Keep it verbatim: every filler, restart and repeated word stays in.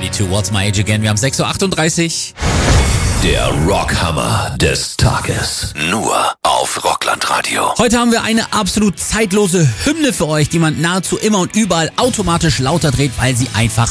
zweiundachtzig, What's My Age Again? Wir haben sechs Uhr achtunddreißig. Der Rockhammer des Tages. Nur auf Rocklandradio. Heute haben wir eine absolut zeitlose Hymne für euch, die man nahezu immer und überall automatisch lauter dreht, weil sie einfach